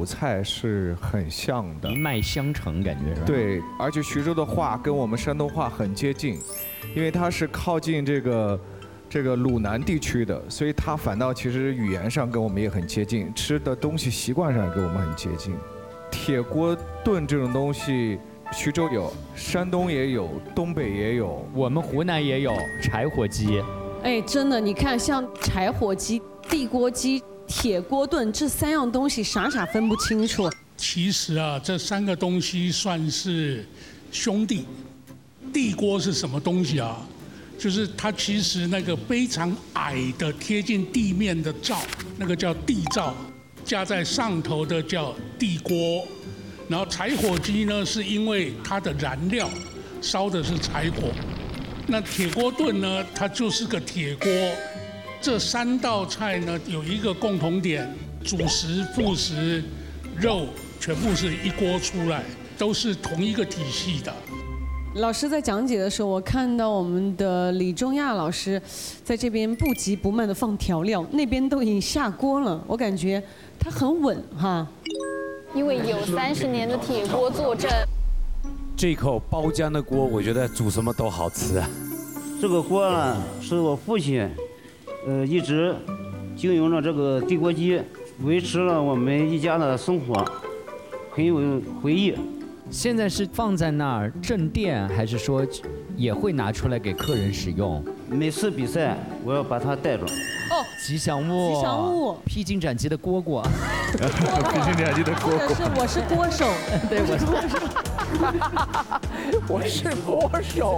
鲁菜是很像的， 一脉相承，感觉是吧？ 对，而且徐州的话跟我们山东话很接近，因为它是靠近这个鲁南地区的，所以它反倒其实语言上跟我们也很接近，吃的东西习惯上也跟我们很接近。铁锅炖这种东西，徐州有，山东也有，东北也有， 我们湖南也有柴火鸡。 哎，真的，你看像柴火鸡、地锅鸡、铁锅炖这3样东西，傻分不清楚。 其实啊，这3个东西算是兄弟。地锅是什么东西啊？就是它其实那个非常矮的贴近地面的灶，那个叫地灶，架在上头的叫地锅。然后柴火鸡呢，是因为它的燃料烧的是柴火。那铁锅炖呢，它就是个铁锅。这3道菜呢，有一个共同点：主食、副食、肉全部是一锅出来，都是同一个体系的。 老师在讲解的时候，我看到我们的李忠亚老师在这边不急不慢地放调料，那边都已经下锅了，我感觉他很稳哈。 因为有30年的铁锅坐镇。 这口包浆的锅，我觉得煮什么都好吃啊。 这个锅呢，是我父亲，一直经营着这个地锅鸡，维持了我们一家的生活，很有回忆。 现在是放在那儿镇店，还是说也会拿出来给客人使用？ 每次比赛，我要把它带着。 哦， 吉祥物， 吉祥物， 披荆斩棘的蝈蝈， 披荆斩棘的蝈蝈。 我是锅手， 对，我是锅手。 我是锅手。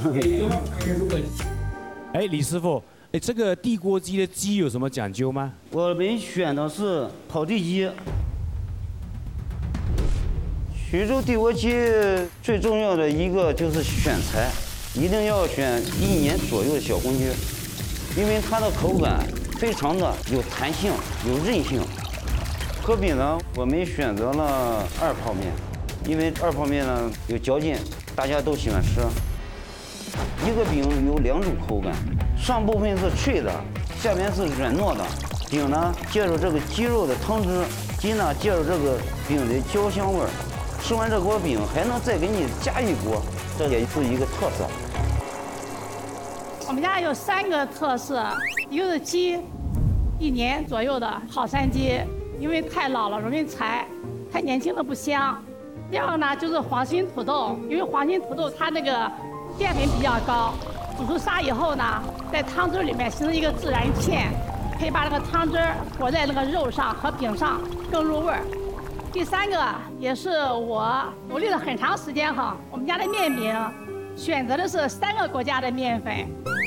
哎，李师傅，哎，这个地锅鸡的鸡有什么讲究吗？ 我们选的是跑地鸡。徐州地锅鸡最重要的一个就是选材，一定要选1年左右的小公鸡，因为它的口感非常的有弹性、有韧性。和饼呢，我们选择了2泡面，因为2泡面呢有嚼劲，大家都喜欢吃。一个饼有2种口感，上部分是脆的，下边是软糯的。饼呢借助这个鸡肉的汤汁，鸡呢借助这个饼的焦香味儿。吃完这锅饼还能再给你加一锅，这也是一个特色。 我们家有3个特色，一个是鸡，1年左右的好山鸡，因为太老了容易柴，太年轻的不香。第2个呢就是黄心土豆，因为黄心土豆它那个淀粉比较高，煮出沙以后呢，在汤汁里面形成一个自然芡，可以把那个汤汁裹在那个肉上和饼上，更入味儿。第3个也是我努力了很长时间哈，我们家的面饼选择的是3个国家的面粉，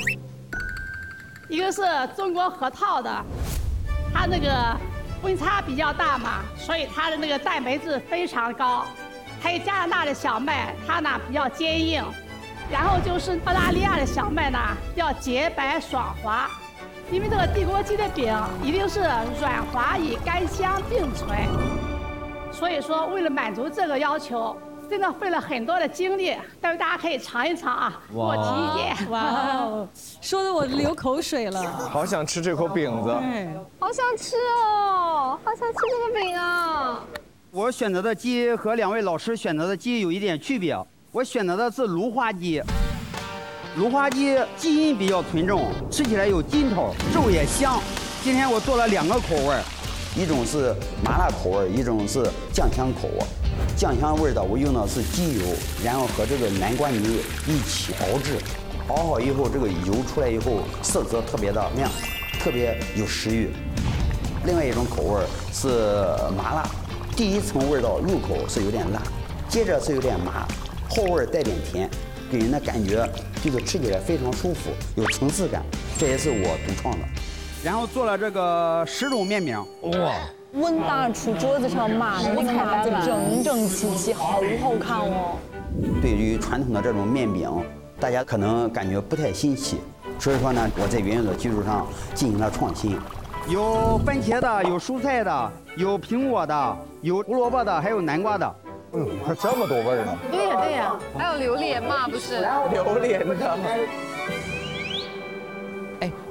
一个是中国河套的，它那个温差比较大嘛，所以它的那个蛋白质非常高。还有加拿大的小麦，它呢比较坚硬，然后就是澳大利亚的小麦呢要洁白爽滑，因为这个地锅鸡的饼一定是软滑与干香并存。所以说，为了满足这个要求，真的费了很多的精力。待会大家可以尝一尝啊，给我提意见。 哇哦，说的我流口水了。 好想吃这口饼子。 好想吃哦，好想吃这个饼啊！ 我选择的鸡和2位老师选择的鸡有一点区别，我选择的是芦花鸡。芦花鸡基因比较纯正，吃起来有筋头，肉也香。今天我做了2个口味。 一种是麻辣口味，一种是酱香口味。酱香味的我用的是鸡油，然后和这个南瓜泥一起熬制，熬好以后，这个油出来以后色泽特别的亮，特别有食欲。另外一种口味是麻辣，第一层味道入口是有点辣，接着是有点麻，后味带点甜，给人的感觉就是吃起来非常舒服，有层次感，这也是我独创的。 然后做了这个10种面饼， 哇，温大厨桌子上码的那个码就整整齐齐，好好看哦。 对于传统的这种面饼，大家可能感觉不太新奇，所以说呢，我在原有的基础上进行了创新。 有番茄的，有蔬菜的，有苹果的，有胡萝卜的，还有南瓜的。 还这么多味儿呢？ 对呀对呀，还有榴莲嘛，不是？ 榴莲的。 哎，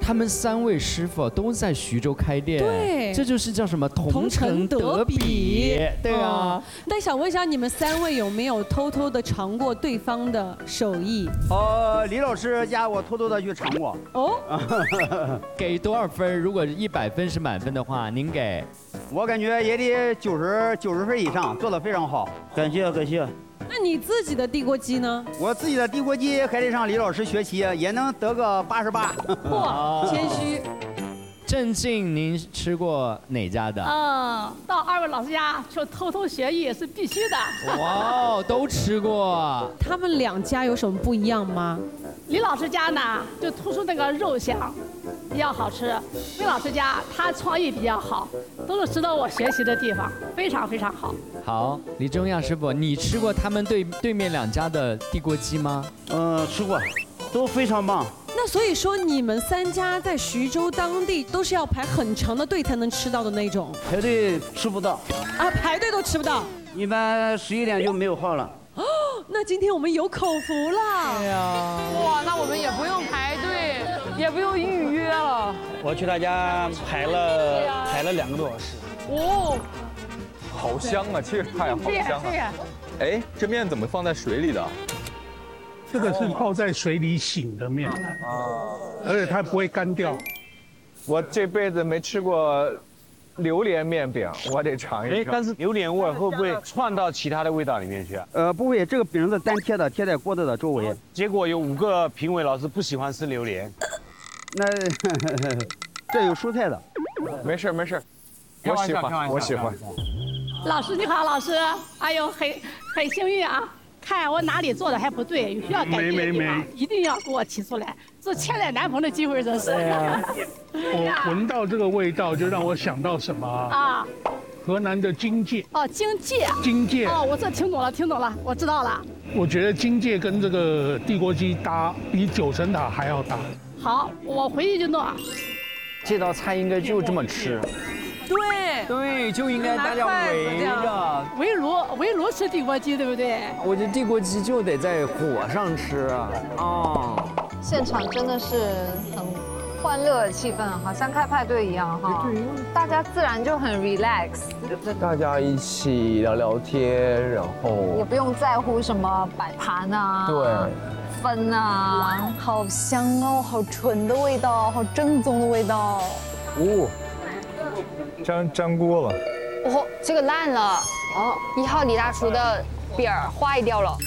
他们3位师傅都在徐州开店， 对这就是叫什么同城德比，对啊。 但想问一下，你们3位有没有偷偷的尝过对方的手艺？ 李老师家我偷偷的去尝过。 哦， 给多少分？如果100分是满分的话，您给？ 我感觉也得90分以上，做得非常好。 感谢感谢。 那你自己的地锅鸡呢？ 我自己的地锅鸡还得上李老师学习，也能得个88。 嚯，谦虚。 郑静，您吃过哪家的？ 到2位老师家就偷偷学艺是必须的。 哇，都吃过。 他们2家有什么不一样吗？ 李老师家呢，就突出那个肉香，比较好吃。魏老师家他创意比较好，都是值得我学习的地方，非常非常好。 好，李中亚师傅，你吃过他们对面2家的地锅鸡吗？ 吃过，都非常棒。 那所以说，你们3家在徐州当地都是要排很长的队才能吃到的那种？ 排队吃不到。 啊，排队都吃不到？ 一般11点就没有号了。 哦，那今天我们有口福了。 对呀。 哇，那我们也不用排队，也不用预约了。 我去他家排了2个多小时。 哦， 好香啊，切菜好香啊！哎，这面怎么放在水里的？ 这个是泡在水里醒的面，而且它不会干掉。 我这辈子没吃过榴莲面饼，我得尝一尝。 但是榴莲味会不会串到其他的味道里面去？ 不会，这个饼是单贴的，贴在锅子的周围。 结果有5个评委老师不喜欢吃榴莲， 那这有蔬菜的。 没事没事，我喜欢我喜欢。 老师你好，老师，哎呦，很幸运啊。看我哪里做的还不对，有需要改进的地方，一定要给我提出来，这千载难逢的机会，这是。 我闻到这个味道，就让我想到什么啊？河南的荆芥。 哦，荆芥。 荆芥。 哦，我这听懂了，我知道了。 我觉得荆芥跟这个地锅鸡搭，比9层塔还要搭。 好，我回去就弄。 这道菜应该就这么吃。 对，就应该大家围炉吃地锅鸡，对不对？ 我这地锅鸡就得在火上吃啊。 现场真的是很欢乐的气氛，好像开派对一样哈。大家自然就很 relax， 大家一起聊聊天，然后也不用在乎什么摆盘啊。 对。 分啊，好香哦，好纯的味道，好正宗的味道。 哦。粘锅了， 哦，这个烂了，哦，1号李大厨的边儿坏掉了。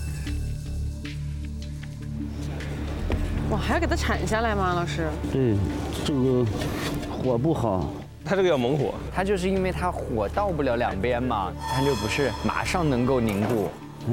哇，还要给它铲下来吗，老师？ 对，这个火不好。 它这个要猛火。 它就是因为它火到不了2边嘛，它就不是马上能够凝固。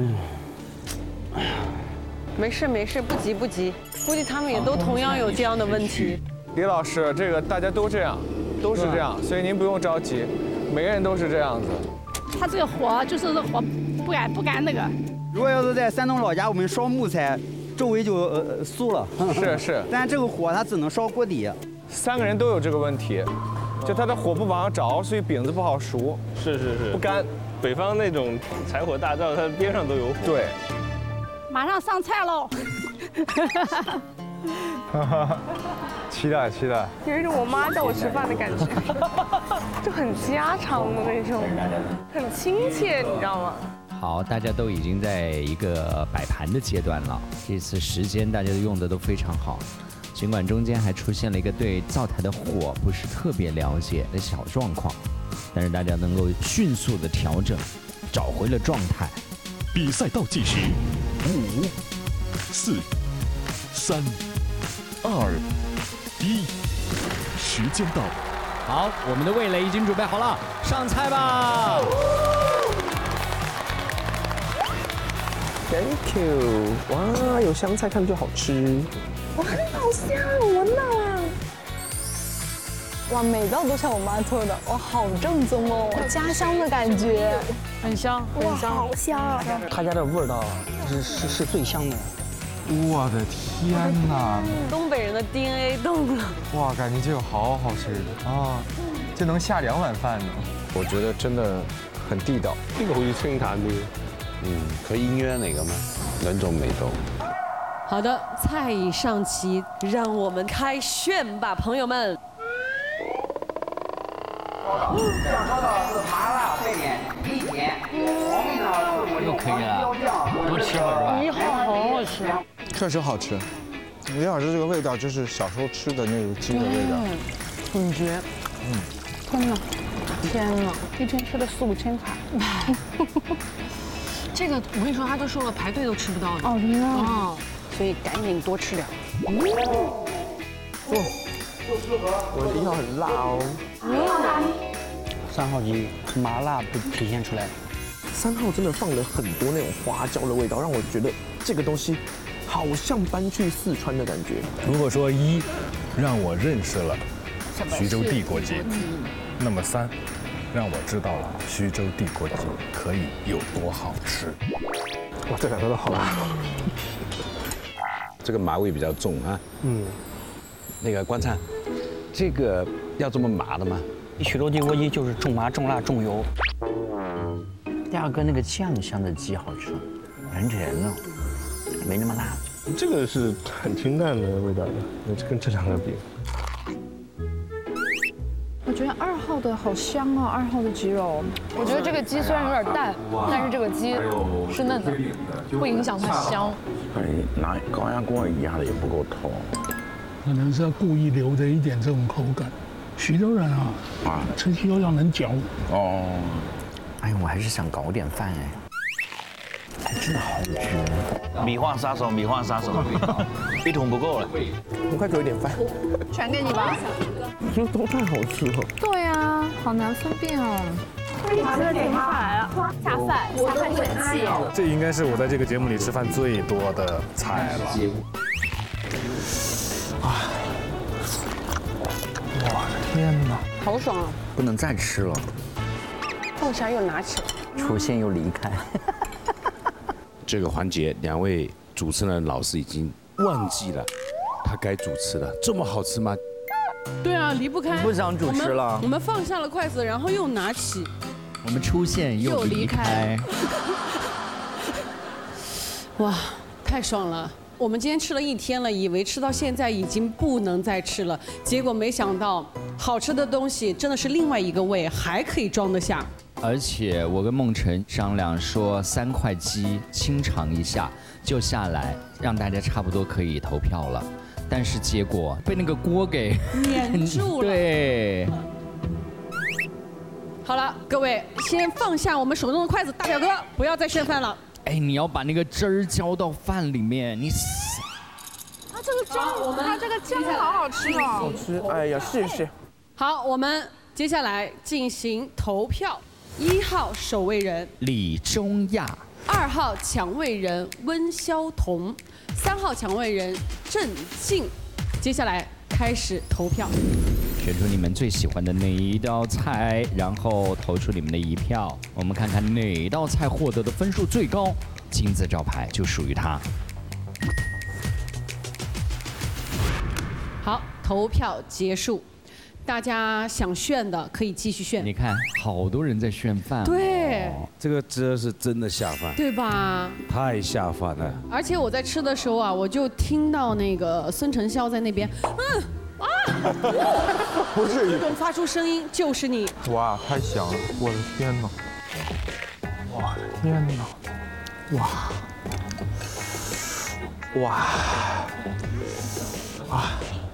没事，不急，估计他们也都同样有这样的问题。 李老师，这个大家都这样。都是这样，所以您不用着急，每个人都是这样子。 他这个火就是火不敢那个。 如果要是在山东老家，我们烧木材，周围就酥了。 是。 但这个火它只能烧锅底。 3个人都有这个问题，就它的火不往上着，所以饼子不好熟。 是， 不干。 北方那种柴火大灶，它边上都有火。 对。 马上上菜喽。 期待， 有一种我妈叫我吃饭的感觉，就很家常的那种，很亲切，你知道吗？ 好，大家都已经在一个摆盘的阶段了，这次时间大家用的都非常好，尽管中间还出现了一个对灶台的火不是特别了解的小状况，但是大家能够迅速的调整，找回了状态。 比赛倒计时，5、4、3、2、1，时间到。 好，我们的味蕾已经准备好了，上菜吧。 Thank you， 哇，有香菜看就好吃。 哇，好香，我闻到了。哇，每道都像我妈做的，哇，好正宗哦，家乡的感觉， 很香， 哇，好香。 他家的味道是最香的。 我的天哪！ 东北人的 DNA 动了。 哇，感觉这个好好吃啊，这能下2碗饭呢。 我觉得真的很地道。 呢個好似清淡啲。 佢應該嚟㗎嘛，兩種味道。 好的，菜已上齐，让我们开炫吧，朋友们。 想说的是麻辣沸点1点，黄面呢是我用黄椒酱， 多吃会儿吧。 1号好好吃， 确实好吃。李老师这个味道就是小时候吃的那个鸡的味道， 很绝。吞了，天哪，一天吃了4、5千卡。 这个我跟你说，他都说了，排队都吃不到的。 哦，真的。 哦，所以赶紧多吃点。 我的1号很辣哦。 3号鸡麻辣不体现出来。 3号真的放了很多那种花椒的味道，让我觉得这个东西好像搬去四川的感觉。 如果说1让我认识了徐州地锅鸡，那么3让我知道了徐州地锅鸡可以有多好吃。 哇，这2个都好辣。 这个麻味比较重啊。那个关灿，这个要这么麻的吗？ 徐州地锅鸡就是重麻、重辣、重油。第2个那个酱香的鸡好吃，很甜的，没那么辣。 这个是很清淡的味道的，跟这2个比。 我觉得2号的好香啊，2号的鸡肉。我觉得这个鸡虽然有点淡，但是这个鸡是嫩的，不影响它香。 拿高压锅压的也不够透。 可能是要故意留着一点这种口感。徐州人啊，吃鸡肉要能嚼。 哦。哎呀，我还是想搞点饭哎，真的好绝。 米饭杀手，米饭杀手，1桶不够了。 我快给我一点饭。 全给你吧。 这都太好吃了。 对呀，好难分辨哦。 这个挺快啊， 下饭神器。 这应该是我在这个节目里吃饭最多的菜了。 哇，天哪！ 好爽啊！ 不能再吃了。 放下又拿起来。 出现又离开。 这个环节，2位主持人老师已经忘记了他该主持了，这么好吃吗？ 对啊，离不开。 不想主持了。 我们放下了筷子，然后又拿起。 我们出现又离开。 哇，太爽了！我们今天吃了1天了，以为吃到现在已经不能再吃了，结果没想到，好吃的东西真的是另外一个胃，还可以装得下。 而且我跟梦辰商量说，3块鸡清尝一下就下来，让大家差不多可以投票了。但是结果被那个锅给粘住了。 对。 好了，各位先放下我们手中的筷子，大表哥不要再炫饭了。 哎，你要把那个汁儿浇到饭里面，你。 它这个酱，它这个酱好好吃哦。 好吃，哎呀，谢谢。 好，我们接下来进行投票。1号守卫人李中亚 ，2号抢位人温潇彤，3号抢位人郑静。接下来开始投票， 选出你们最喜欢的哪一道菜，然后投出你们的1票。我们看看哪道菜获得的分数最高，金字招牌就属于它。 好，投票结束。大家想炫的可以继续炫。 你看，好多人在炫饭。 对， 这个汁是真的下饭， 对吧？ 太下饭了。 而且我在吃的时候啊，我就听到那个孙承霄在那边， 不是这种发出声音就是你。 哇，太香了！我的天哪！ 我的天哪！哇！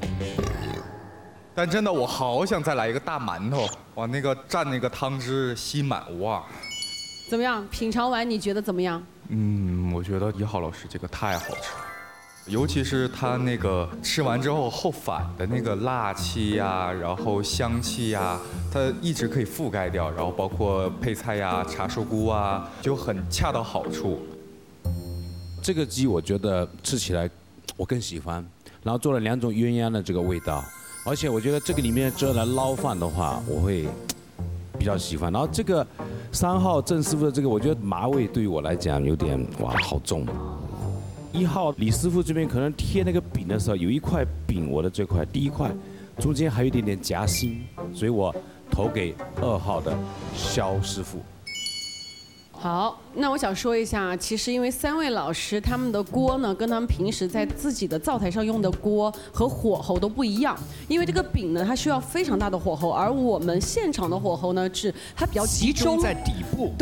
但真的，我好想再来一个大馒头，哇，那个蘸那个汤汁吸满，哇！ 怎么样？品尝完你觉得怎么样？ 我觉得1号老师这个太好吃了，尤其是他那个吃完之后后返的那个辣气呀，然后香气呀，它一直可以覆盖掉，然后包括配菜呀、茶树菇啊，就很恰到好处。 这个鸡我觉得吃起来我更喜欢，然后做了2种鸳鸯的这个味道。而且我觉得这个里面这来捞饭的话，我会比较喜欢。然后这个3号郑师傅的这个，我觉得麻味对于我来讲有点哇好重。1号李师傅这边可能贴那个饼的时候，有一块饼我的这块第1块，中间还有一点点夹心，所以我投给2号的肖师傅。 好，那我想说一下，其实因为3位老师他们的锅呢，跟他们平时在自己的灶台上用的锅和火候都不一样。因为这个饼呢，它需要非常大的火候，而我们现场的火候呢，它比较集中在底部。